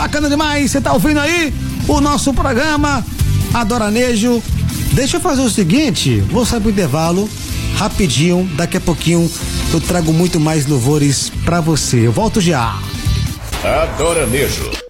Bacana demais, você tá ouvindo aí o nosso programa Adoranejo. Deixa eu fazer o seguinte, vou sair pro intervalo rapidinho, daqui a pouquinho eu trago muito mais louvores pra você. Eu volto já. Adoranejo.